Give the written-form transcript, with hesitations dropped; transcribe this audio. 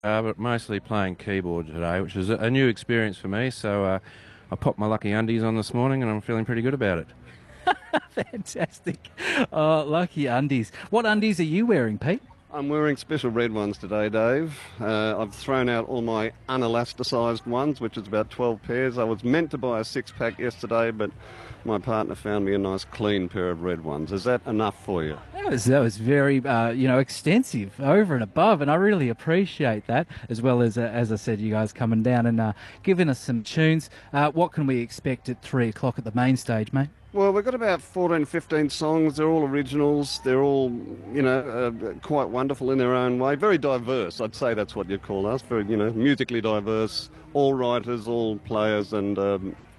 but mostly playing keyboard today, which is a new experience for me. So I popped my lucky undies on this morning, and I'm feeling pretty good about it. Fantastic. Oh, lucky undies. What undies are you wearing, Pete? I'm wearing special red ones today, Dave. I've thrown out all my unelasticised ones, which is about 12 pairs. I was meant to buy a six-pack yesterday, but my partner found me a nice clean pair of red ones. Is that enough for you? That was very, extensive, over and above, and I really appreciate that, as well as I said, you guys coming down and giving us some tunes. What can we expect at 3 o'clock at the main stage, mate? Well, we've got about 14, 15 songs. They're all originals. They're all, quite wonderful in their own way. Very diverse. I'd say that's what you'd call us. Very, musically diverse. All writers, all players, and